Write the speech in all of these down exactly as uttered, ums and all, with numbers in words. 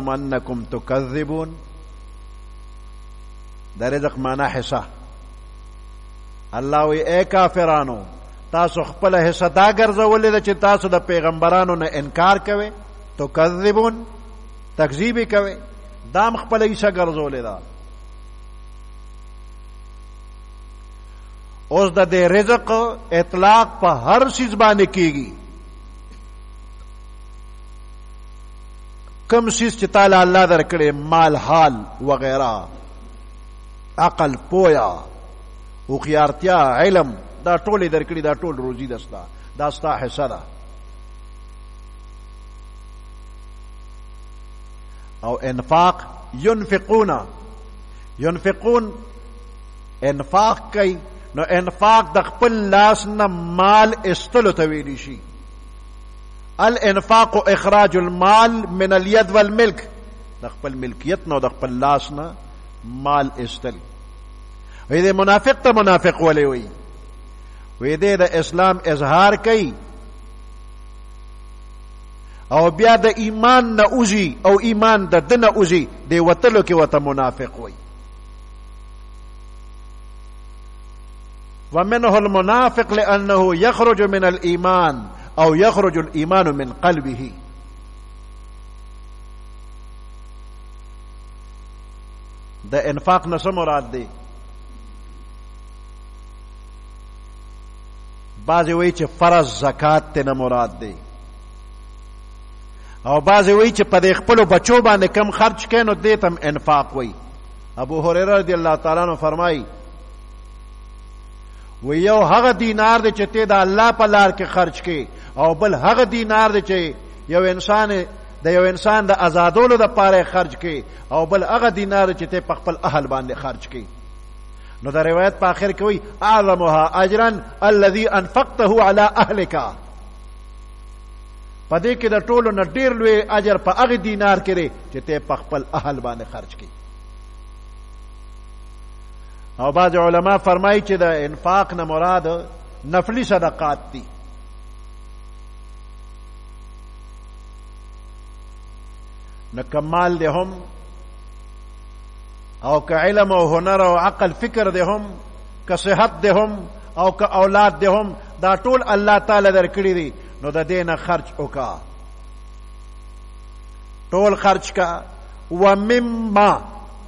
انکم تکذبون. د رزق معنا حصہ. الله وی اے کافرانو تاسو خپل حصہ دا ګرځولې ده چې تاسو د پیغمبرانو نه انکار کوئ. تکذبون تکذیب کوئ. دام خپل حصہ ګرځولې ده. اوس د دې رزق اطلاق په هر شیز باندې کیږي. کم شیز چې تعالی الله درکړي مال حال وغیرہ عقل پویا هوښیارتیا علم دا ټول درکړي دا ټول روزي دستا دا ستا حصہ ده. او انفاق ينفقون ينفقون انفاق کوي نو انفاق د خپل لاس نه مال استلو ته ویلی شي. الانفاق اخراج المال من اليد والملك د خپل ملکیت نو د خپل لاس نه مال استل. وی دې منافق ته منافق ولی وی وی دې د اسلام اظهار کوي او بیا د ایمان نه اوزي او ایمان د دنه اوزي دی وتلو کې وته منافق وی. ومنه المنافق لأنه يخرج من الإيمان أو يخرج الإيمان من قلبه. ده انفاق نه څه مراد دی؟ بعضی وایي چې فرض زکات ته نه مراد دی او بعضی وایي چې په دې خپلو بچو باندې کم خرچ کړي نو دې ته هم انفاق وایي. ابو هريره رضی الله تعالی عنہ فرمایي و یو هغه دینار دی چې ته د الله په لار کې خرج کړي او بل هغه دینار دی چې یو انسان د یو انسان د آزادولو د پاره خرج کړي او بل هغه دینار چې ته په خپل اهل باندې خرج کړي. نو دا روایت په آخر کې وایي اعظمها اجرا الذي انفقته على اهلك. په دې کې د ټولو نه ډېر لوی اجر په هغه دینار کې دی چې ته په خپل اهل باندې خرج کړي. او بعض علماء فرمایي چې د انفاق نه مراد نفلی صدقات دي. نو کمال دی هم او که علم او هنر او عقل فکر دی هم که صحت دی هم او که اولاد دی هم دا ټول الله تعالی درکړي دي. نو د دې نه خرج وکا ټول خرج کا. و مما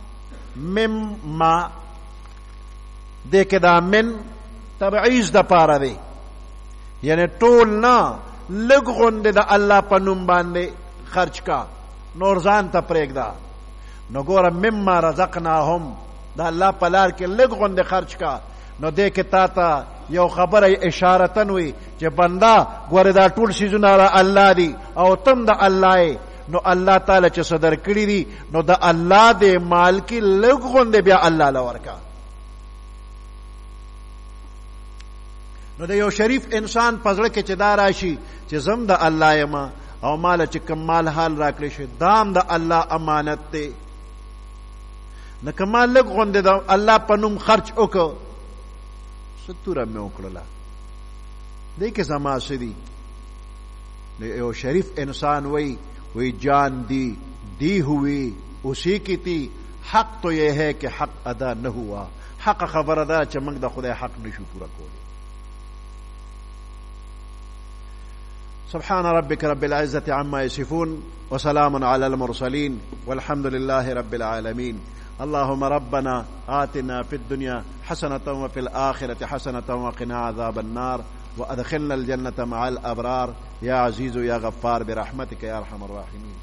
مما دې کې دا من تبعیض د پاره دی یعنی ټول نه لږ غوندې د الله په نوم باندې خرج کا نور ځان ته پرېږده. نو ګوره مما رزقناهم د الله په لار کې لږ غوندې خرج کا. نو دې کې تا ته یو خبره اشارتن وي چې بنده ګوره دا ټول شیزونه را الله دي او تم د الله. نو الله تعالی چې څه درکړي دي نو د الله د مال کې لږ غوندې بیا الله له ورکا. نو د یو شریف انسان په زړه کې چې دا راشي چې زم د الله یم او مال چې کوم مال حال راکړی شي دام د الله امانت دی. نو که مال لږ غوندې د الله په نوم خرچ وکړو څه توره مې وکړله دې کې زما څه دي. یو شریف انسان وی وی جان دی دی ہوئی اسی کی تھی حق تو یہ ہے کہ حق ادا نہ ہوا. حق خبر ادا چې موږ د خدای حق نشو پورا کولی. سبحان ربك رب العزة عما يصفون وسلام على المرسلين والحمد لله رب العالمين. اللهم ربنا آتنا في الدنيا حسنة وفي الآخرة حسنة وقنا عذاب النار وأدخلنا الجنة مع الأبرار يا عزيز يا غفار برحمتك يا أرحم الراحمين.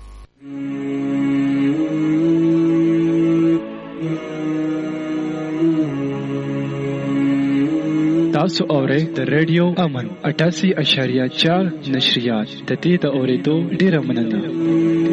تاسو اورئ د ریډیو امن اٹھاسی اشاریه چار نشریات د دې د اورېدو ډیره مننه.